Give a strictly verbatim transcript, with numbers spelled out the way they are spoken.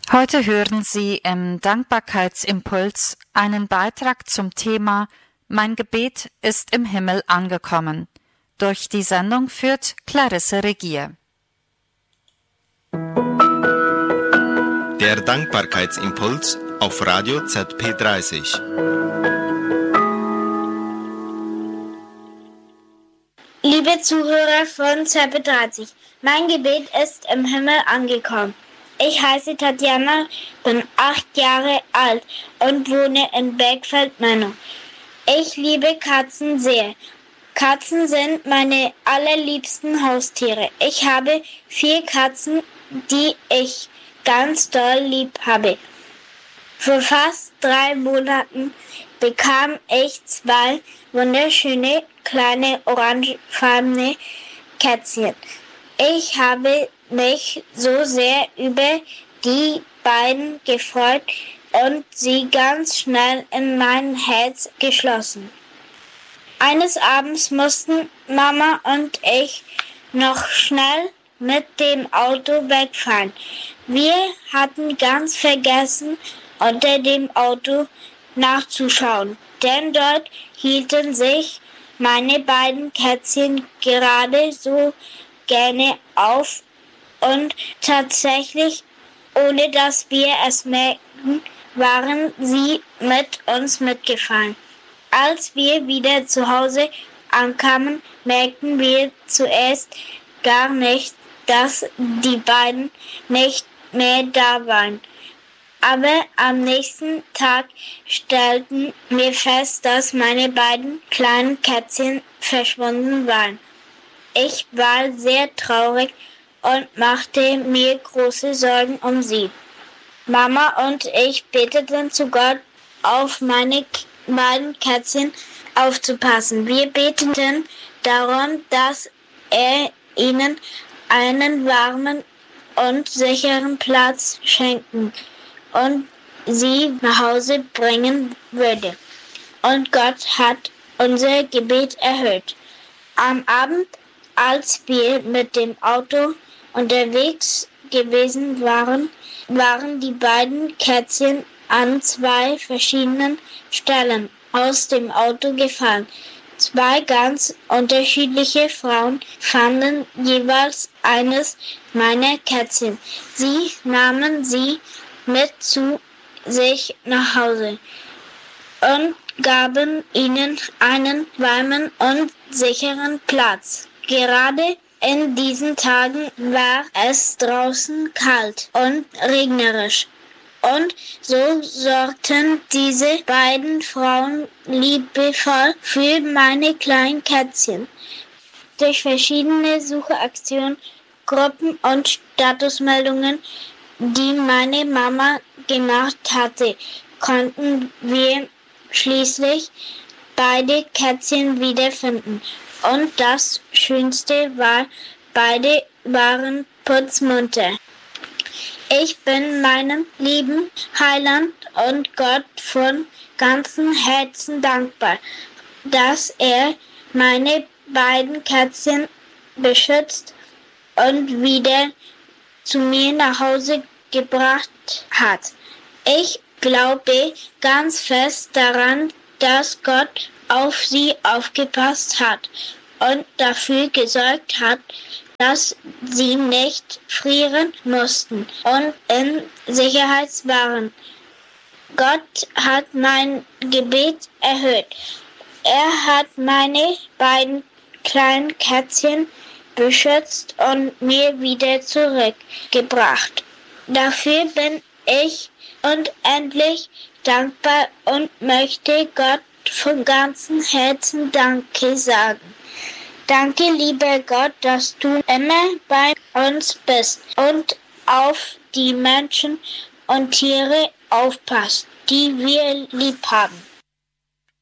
Heute hören Sie im Dankbarkeitsimpuls einen Beitrag zum Thema Mein Gebet ist im Himmel angekommen. Durch die Sendung führt Clarisse Regier. Der Dankbarkeitsimpuls auf Radio Z P dreißig. Liebe Zuhörer von Z P dreißig, mein Gebet ist im Himmel angekommen. Ich heiße Tatjana, bin acht Jahre alt und wohne in Bergfeld-Mennung. Ich liebe Katzen sehr. Katzen sind meine allerliebsten Haustiere. Ich habe vier Katzen, die ich ganz doll lieb habe. Vor fast drei Monaten bekam ich zwei wunderschöne, kleine, orangefarbene Kätzchen. Ich habe mich so sehr über die beiden gefreut und sie ganz schnell in mein Herz geschlossen. Eines Abends mussten Mama und ich noch schnell mit dem Auto wegfahren. Wir hatten ganz vergessen, unter dem Auto nachzuschauen, denn dort hielten sich meine beiden Kätzchen gerade so gerne auf und tatsächlich, ohne dass wir es merkten, waren sie mit uns mitgefahren. Als wir wieder zu Hause ankamen, merkten wir zuerst gar nicht, dass die beiden nicht mehr da waren. Aber am nächsten Tag stellten wir fest, dass meine beiden kleinen Kätzchen verschwunden waren. Ich war sehr traurig und machte mir große Sorgen um sie. Mama und ich beteten zu Gott, auf meine beiden Kätzchen aufzupassen. Wir beteten darum, dass er ihnen einen warmen und sicheren Platz schenken und sie nach Hause bringen würde. Und Gott hat unser Gebet erhört. Am Abend, als wir mit dem Auto unterwegs gewesen waren, waren die beiden Kätzchen an zwei verschiedenen Stellen aus dem Auto gefallen. Zwei ganz unterschiedliche Frauen fanden jeweils eines meiner Kätzchen. Sie nahmen sie mit zu sich nach Hause und gaben ihnen einen warmen und sicheren Platz. Gerade in diesen Tagen war es draußen kalt und regnerisch. Und so sorgten diese beiden Frauen liebevoll für meine kleinen Kätzchen. Durch verschiedene Suchaktionen, Gruppen und Statusmeldungen, die meine Mama gemacht hatte, konnten wir schließlich beide Kätzchen wiederfinden. Und das Schönste war, beide waren putzmunter. Ich bin meinem lieben Heiland und Gott von ganzem Herzen dankbar, dass er meine beiden Kätzchen beschützt und wieder zu mir nach Hause gebracht hat. Ich glaube ganz fest daran, dass Gott auf sie aufgepasst hat und dafür gesorgt hat, dass sie nicht frieren mussten und in Sicherheit waren. Gott hat mein Gebet erhört. Er hat meine beiden kleinen Kätzchen beschützt und mir wieder zurückgebracht. Dafür bin ich unendlich dankbar und möchte Gott von ganzem Herzen Danke sagen. Danke, lieber Gott, dass du immer bei uns bist und auf die Menschen und Tiere aufpasst, die wir lieb haben.